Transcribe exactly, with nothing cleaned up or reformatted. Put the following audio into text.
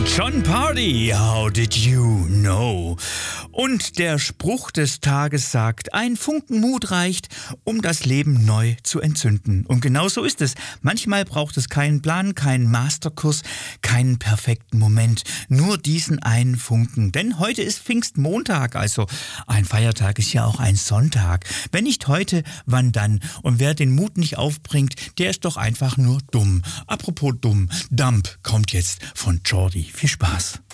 Jon Pardi, how did you know? Und der Spruch des Tages sagt, ein Funken Mut reicht, um das Leben neu zu entzünden. Und genau so ist es. Manchmal braucht es keinen Plan, keinen Masterkurs, keinen perfekten Moment. Nur diesen einen Funken. Denn heute ist Pfingstmontag, also ein Feiertag ist ja auch ein Sonntag. Wenn nicht heute, wann dann? Und wer den Mut nicht aufbringt, der ist doch einfach nur dumm. Apropos dumm, Dump kommt jetzt von Jordi. Viel Spaß.